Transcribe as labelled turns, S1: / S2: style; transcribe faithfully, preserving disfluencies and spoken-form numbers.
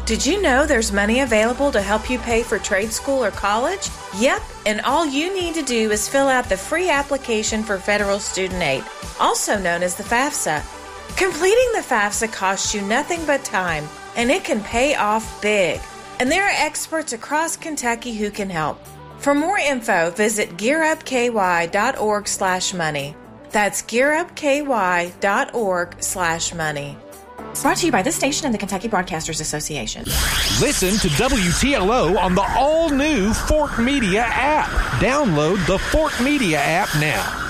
S1: Did you know there's money available to help you pay for trade school or college? Yep, and all you need to do is fill out the free application for federal student aid, also known as the FAFSA. Completing the FAFSA costs you nothing but time, and it can pay off big. And there are experts across Kentucky who can help. For more info, visit gearupky.org slash money. That's gearupky.org slash money. Brought to you by this station and the Kentucky Broadcasters Association.
S2: Listen to W T L O on the all-new Fork Media app. Download the Fork Media app now.